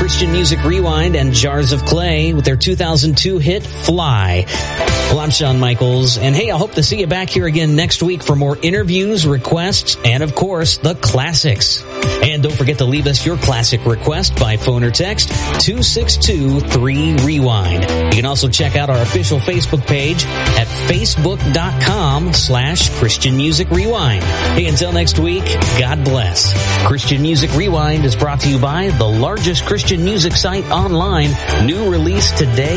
Christian Music Rewind and Jars of Clay with their 2002 hit, Fly. Well, I'm Shawn Michaels, and hey, I hope to see you back here again next week for more interviews, requests, and of course, the classics. And don't forget to leave us your classic request by phone or text 262-3REWIND. You can also check out our official Facebook page at facebook.com/Christian Music Rewind. Hey, until next week, God bless. Christian Music Rewind is brought to you by the largest Christian music site online. New release today.